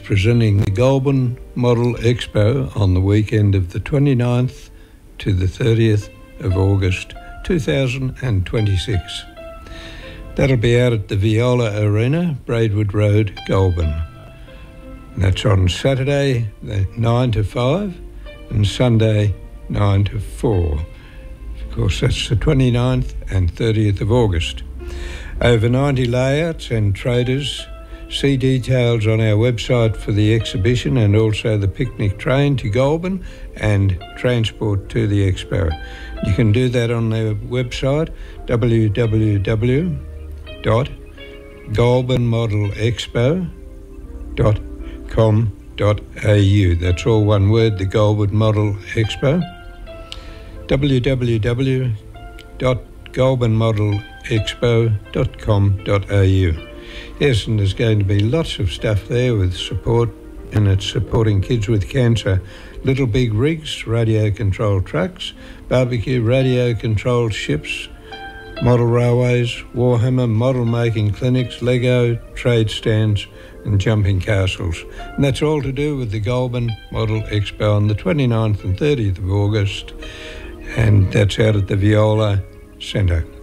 presenting the Goulburn Model Expo on the weekend of the 29th to the 30th of August 2026. That'll be out at the Viola Arena, Braidwood Road, Goulburn. And that's on Saturday 9 to 5 and Sunday 9 to 4. Of course, that's the 29th and 30th of August. Over 90 layouts and traders. See details on our website for the exhibition and also the picnic train to Goulburn and transport to the expo. You can do that on their website, www.goulburnmodelexpo.com.au. That's all one word, the Goulburn Model Expo. www.goulburnmodelexpo.com.au. Yes, and there's going to be lots of stuff there with support, and it's supporting kids with cancer. Little big rigs, radio-controlled trucks, barbecue radio-controlled ships, model railways, Warhammer model-making clinics, Lego, trade stands and jumping castles. And that's all to do with the Goulburn Model Expo on the 29th and 30th of August, and that's out at the Viola Centre.